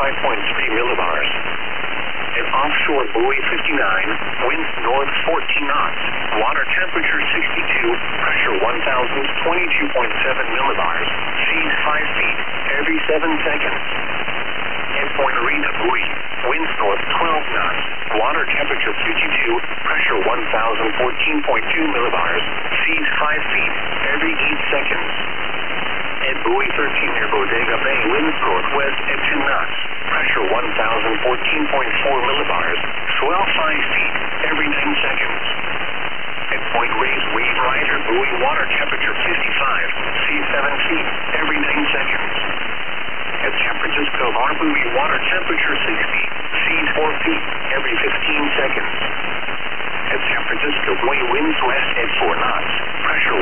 5.3 millibars. At offshore buoy 59, winds north 14 knots, water temperature 62, pressure 1,022.7 millibars, seas 5 feet every 7 seconds. At Point Arena buoy, winds north 12 knots, water temperature 52, pressure 1,014.2 millibars, seas 5 feet every 8 seconds. At buoy 13 near Bodega Bay, winds northwest at 10 knots, pressure 1,014.4 millibars, swell 5 feet every 9 seconds. At Point Reyes Wave Rider buoy, water temperature 55, seas 7 feet every 9 seconds. At San Francisco Bar buoy, water temperature 60, seas 4 feet every 15 seconds. At San Francisco buoy, winds west at 4 knots, pressure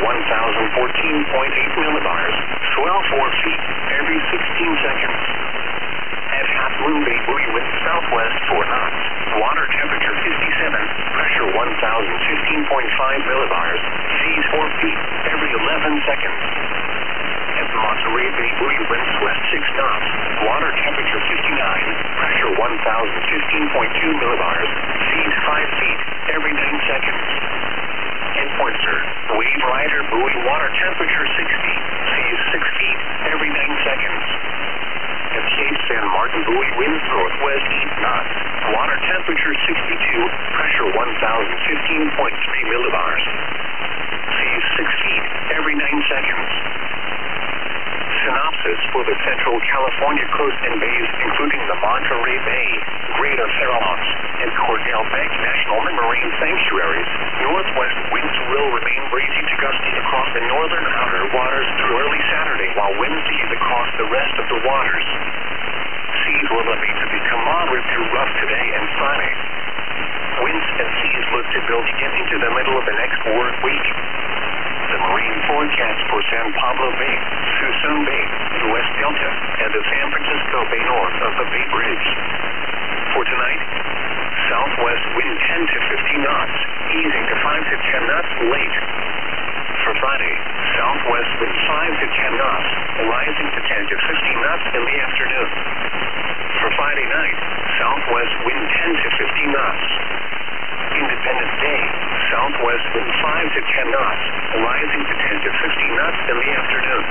1,014.8 millibars, swell 4 feet every 16 seconds. At Half Moon Bay buoy, winds southwest 4 knots, water temperature 57, pressure 1,015.5 millibars, seas 4 feet every 11 seconds. At Monterey Bay buoy, winds west 6 knots, water temperature 59, pressure 1,015.2 millibars, seas 5 feet every 9 seconds. At Point Sur, Wave Rider buoy, water temperature 60, seas 6 feet every 9 seconds. At Cape San Martin buoy, winds northwest 8 knots, water temperature 62, pressure 1,015.3 millibars, seas 6 feet every 9 seconds. Synopsis for the Central California coast and bays, including the Monterey Bay, Greater Farallons, and Cordell Bank National Marine Sanctuaries. Northwest winds will remain breezy to gusty across the northern outer waters through early Saturday, while winds ease across the rest of the waters. Seas will elevate to become moderate to rough today and Friday. Winds and seas look to build again into the middle of the next work week. The marine forecast for San Pablo Bay, Suisun Bay, the West Delta, and the San Francisco Bay north of the Bay Bridge. For tonight, southwest wind 10 to 15 knots, easing to 5 to 10 knots late. For Friday, southwest wind 5 to 10 knots, rising to 10 to 15 knots in the afternoon. For Friday night, southwest wind 10 to 15 knots. Independence Day, southwest wind 5 to 10 knots, rising to 10 to 15 knots in the afternoon.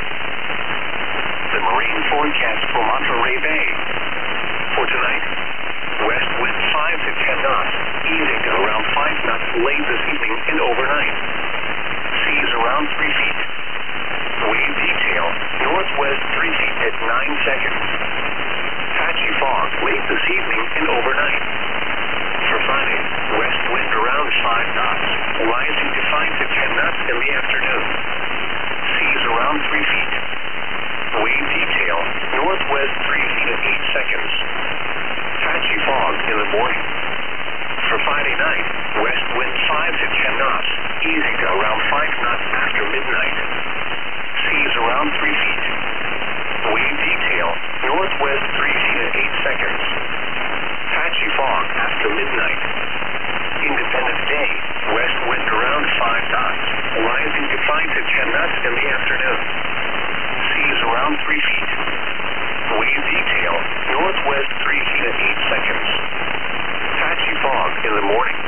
The marine forecast for Monterey Bay. For tonight, west wind 5 to 10 knots, easing to around 5 knots late this evening and overnight. Seas around 3 feet. Wave detail, northwest 3 feet at 9 seconds. Patchy fog late this evening and overnight. For Friday, west wind around 5 knots, rising to 5 to 10 knots in the afternoon. Seas around 3 feet. Wave detail, northwest 3 feet at 8 seconds. Patchy fog in the morning. For Friday night, west wind 5 to 10 knots, easing to around 5 knots after midnight. Seas around 3 feet. Wave detail, northwest 3 feet at 8 seconds. Patchy fog after midnight. Independence Day, west wind around 5 knots, rising to 5 to 10 knots in the afternoon. Seas around 3 feet. Wave detail, northwest 3 feet at 8 seconds. Patchy fog in the morning.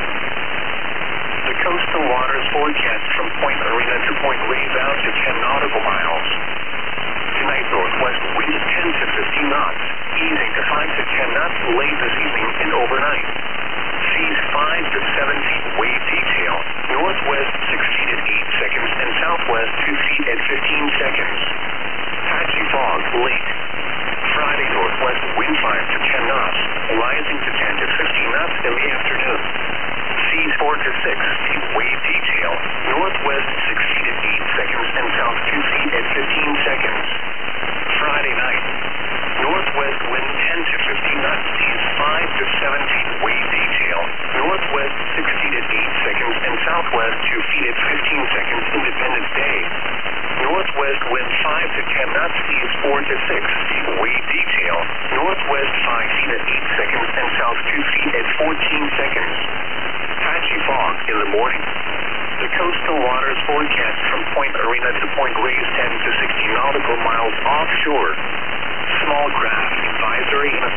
The coastal waters forecast from Point Arena to Point Reyes out to 10 nautical miles. Tonight, northwest wind 10 to 15 knots, easing to 5 to 10 knots late this evening and overnight. Seas 5 to 7 feet, wave detail, northwest 6 feet at 8 seconds and southwest 2 feet at 15 seconds. Patchy fog late. Friday, northwest wind 5 to 10 knots, rising to 10 to 15 knots in the afternoon. Seas 4 to 6 feet, wave detail, northwest 6 feet at 8 seconds and south 2 feet at 15 seconds. Friday night, northwest wind 10 to 15 knots, seas 5 to 7 feet, wave detail, northwest 6 feet at 8 seconds and southwest 2 feet at 15 seconds. Independence Day, northwest wind 5 to 10 knots, seas 4 to 6 feet, wave detail, northwest 5 feet at 8 seconds and south 2 feet at 14 seconds. Patchy fog in the morning. The coastal waters forecast from Point Arena to Point Reyes 10 to 60 nautical miles offshore. Small craft advisory in